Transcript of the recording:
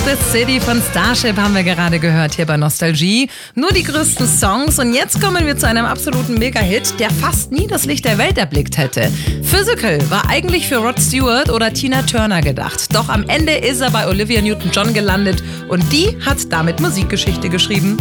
the City von Starship haben wir gerade gehört hier bei Nostalgie. Nur die größten Songs und jetzt kommen wir zu einem absoluten Mega-Hit, der fast nie das Licht der Welt erblickt hätte. Physical war eigentlich für Rod Stewart oder Tina Turner gedacht. Doch am Ende ist er bei Olivia Newton-John gelandet und die hat damit Musikgeschichte geschrieben.